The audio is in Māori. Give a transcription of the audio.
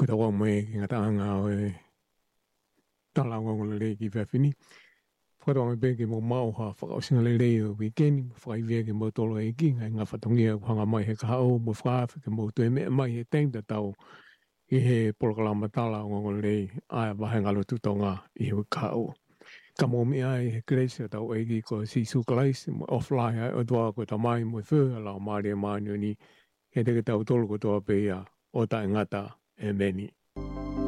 tawa mai ki ngata anga o e tala ngongolo le ki whawhini. Whakaronga pe ke mo mau ha whakausinga le rei o weekend, whakaivea ke mo tolo e ki, ngai ngā whatongi au hanga mai he kahao, mo whakawhi ke mo tue mea mai he tengta tau i he polokalama tala ngongolo le aia wahe ngalo tutonga i he kahao. Ka mo mea ai he kreise tau e ki ko sisu kalaisi, mo offline ai o tua ko ta mai mo whu, ala o maari e maani o ni, he teke tau tolo ko toa pe ia, o ta ngata e meni.